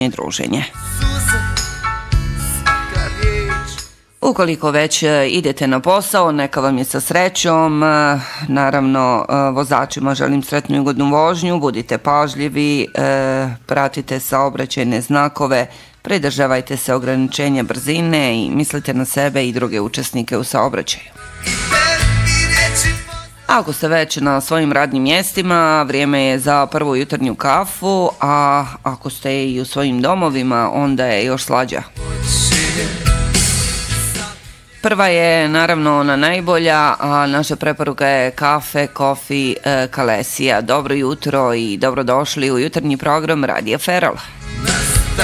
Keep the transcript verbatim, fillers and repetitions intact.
i druženje. Ukoliko već idete na posao, neka vam je sa srećom. Naravno, vozačima želim sretnu i ugodnu vožnju, budite pažljivi, pratite saobraćajne znakove, pridržavajte se ograničenja brzine i mislite na sebe i druge učesnike u saobraćaju. Ako ste već na svojim radnim mjestima, vrijeme je za prvu jutarnju kafu, a ako ste i u svojim domovima, onda je još slađa. Prva je naravno ona najbolja, a naša preporuka je kafe, kofi, Kalesija. Dobro jutro i dobrodošli u jutarnji program Radija Feral.